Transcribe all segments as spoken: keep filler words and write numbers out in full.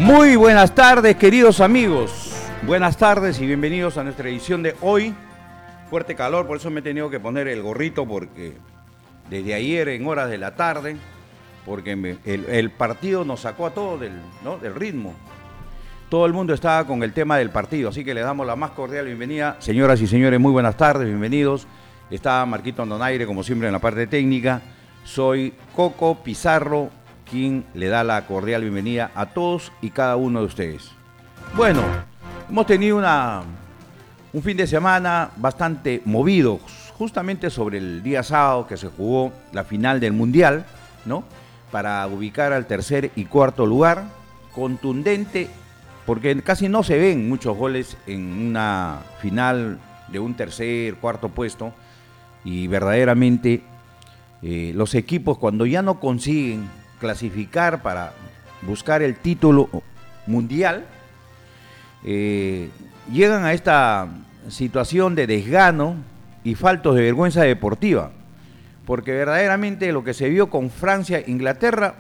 Muy buenas tardes, queridos amigos. Buenas tardes y bienvenidos a nuestra edición de hoy. Fuerte calor, por eso me he tenido que poner el gorrito, porque desde ayer en horas de la tarde, porque me, el, el partido nos sacó a todos del, ¿no? del ritmo. Todo el mundo estaba con el tema del partido, así que le damos la más cordial bienvenida. Señoras y señores, muy buenas tardes, bienvenidos. Está Marquito Andonaire, como siempre, en la parte técnica. Soy Coco Pizarro, quien le da la cordial bienvenida a todos y cada uno de ustedes. Bueno, hemos tenido una, un fin de semana bastante movido, justamente sobre el día sábado que se jugó la final del Mundial, ¿no? Para ubicar al tercer y cuarto lugar, contundente, porque casi no se ven muchos goles en una final de un tercer, cuarto puesto, y verdaderamente eh, los equipos cuando ya no consiguen clasificar para buscar el título mundial, eh, llegan a esta situación de desgano y faltos de vergüenza deportiva, porque verdaderamente lo que se vio con Francia e Inglaterra,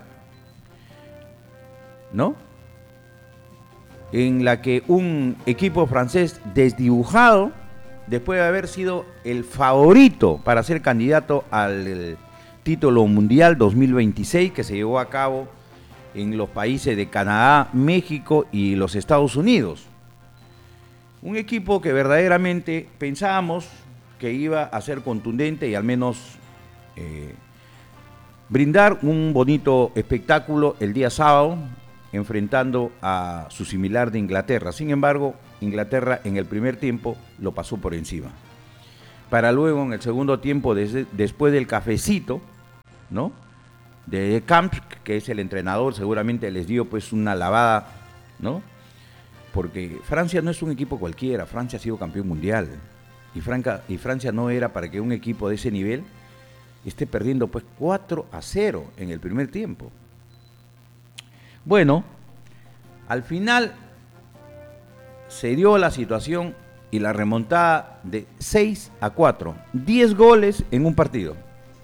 ¿no? En la que un equipo francés desdibujado, después de haber sido el favorito para ser candidato al título mundial dos mil veintiséis, que se llevó a cabo en los países de Canadá, México y los Estados Unidos. Un equipo que verdaderamente pensábamos que iba a ser contundente y al menos eh, brindar un bonito espectáculo el día sábado, enfrentando a su similar de Inglaterra. Sin embargo, Inglaterra en el primer tiempo lo pasó por encima, para luego en el segundo tiempo, desde, después del cafecito, ¿no?, de Camp, que es el entrenador, seguramente les dio pues una lavada, ¿no?, porque Francia no es un equipo cualquiera. Francia ha sido campeón mundial y, Franca, y Francia no era para que un equipo de ese nivel esté perdiendo pues cuatro a cero en el primer tiempo. Bueno, al final se dio la situación y la remontada de seis a cuatro, diez goles en un partido.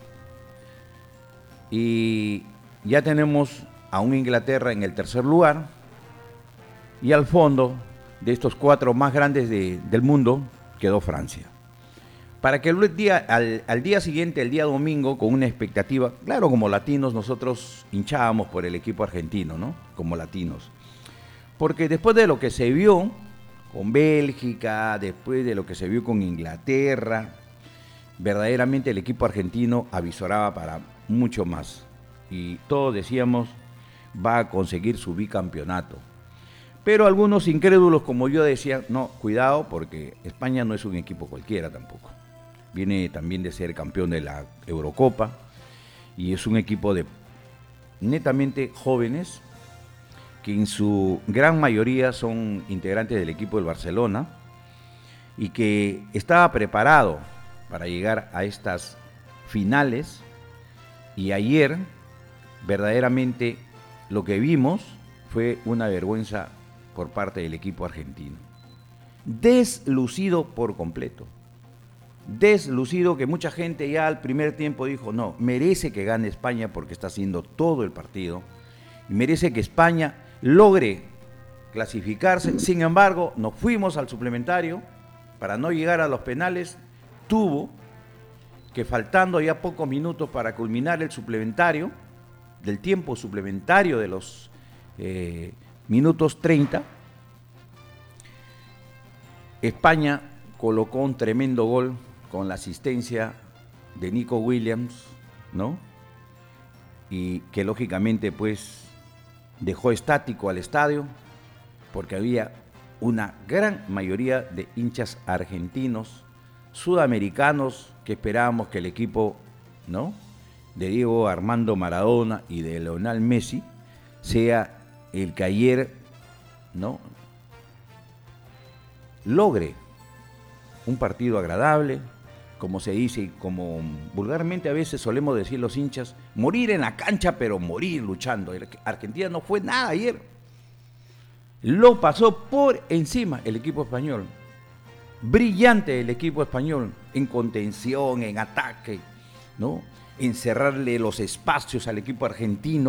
Y ya tenemos a un Inglaterra en el tercer lugar, y al fondo de estos cuatro más grandes de, del mundo quedó Francia. Para que el día, al, al día siguiente, el día domingo, con una expectativa, claro, como latinos nosotros hinchábamos por el equipo argentino, ¿no? Como latinos. Porque después de lo que se vio con Bélgica, después de lo que se vio con Inglaterra, verdaderamente el equipo argentino avisoraba para mucho más. Y todos decíamos, va a conseguir su bicampeonato. Pero algunos incrédulos como yo decían, no, cuidado, porque España no es un equipo cualquiera tampoco. Viene también de ser campeón de la Eurocopa y es un equipo de netamente jóvenes que en su gran mayoría son integrantes del equipo del Barcelona y que estaba preparado para llegar a estas finales. Y ayer verdaderamente lo que vimos fue una vergüenza por parte del equipo argentino. Deslucido por completo. Deslucido, que mucha gente ya al primer tiempo dijo, no, merece que gane España porque está haciendo todo el partido y merece que España logre clasificarse. Sin embargo, nos fuimos al suplementario para no llegar a los penales. Tuvo que, faltando ya pocos minutos para culminar el suplementario, del tiempo suplementario de los eh, minutos treinta, España colocó un tremendo gol con la asistencia de Nico Williams, ¿no? Y que lógicamente pues dejó estático al estadio, porque había una gran mayoría de hinchas argentinos, sudamericanos, que esperábamos que el equipo, ¿no?, de Diego Armando Maradona y de Lionel Messi sea el que ayer, ¿no?, logre un partido agradable, como se dice y como vulgarmente a veces solemos decir los hinchas, morir en la cancha, pero morir luchando. Argentina no fue nada ayer. Lo pasó por encima el equipo español. Brillante el equipo español en contención, en ataque, ¿no?, en cerrarle los espacios al equipo argentino,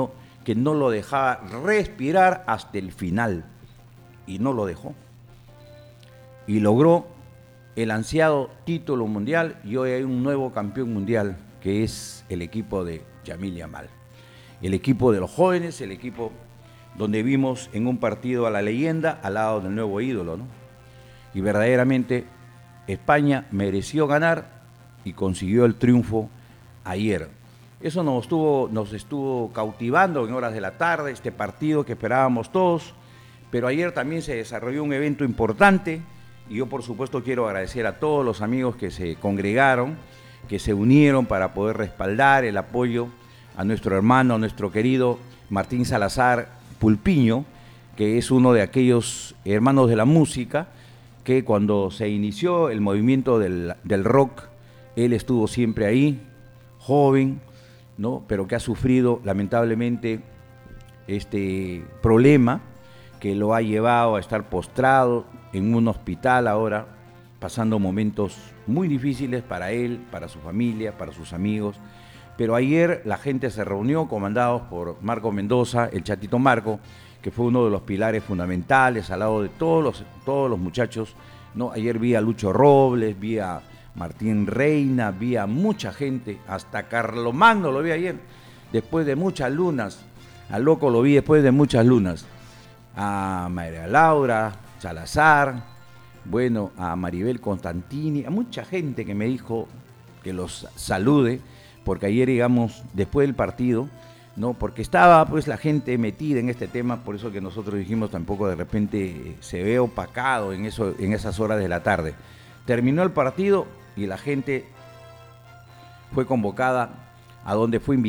que no lo dejaba respirar hasta el final, y no lo dejó. Y logró el ansiado título mundial, y hoy hay un nuevo campeón mundial, que es el equipo de Yamil Yamal. El equipo de los jóvenes, el equipo donde vimos en un partido a la leyenda al lado del nuevo ídolo, ¿no? Y verdaderamente España mereció ganar y consiguió el triunfo ayer. Eso nos estuvo, nos estuvo cautivando en horas de la tarde, este partido que esperábamos todos, pero ayer también se desarrolló un evento importante y yo por supuesto quiero agradecer a todos los amigos que se congregaron, que se unieron para poder respaldar el apoyo a nuestro hermano, a nuestro querido Martín Salazar Pulpiño, que es uno de aquellos hermanos de la música que cuando se inició el movimiento del, del rock, él estuvo siempre ahí, joven, ¿no? Pero que ha sufrido lamentablemente este problema que lo ha llevado a estar postrado en un hospital ahora, pasando momentos muy difíciles para él, para su familia, para sus amigos. Pero ayer la gente se reunió, comandados por Marco Mendoza, el Chatito Marco, que fue uno de los pilares fundamentales al lado de todos los, todos los muchachos, ¿no? Ayer vi a Lucho Robles, vi a Martín Reina, vi a mucha gente, hasta Carlomagno lo vi ayer, después de muchas lunas, al Loco lo vi después de muchas lunas, a María Laura Salazar, bueno, a Maribel Constantini, a mucha gente que me dijo que los salude, porque ayer, digamos, después del partido, ¿no? Porque estaba pues la gente metida en este tema, por eso que nosotros dijimos tampoco de repente eh, se ve opacado en, eso, en esas horas de la tarde. Terminó el partido y la gente fue convocada a donde fue invitada.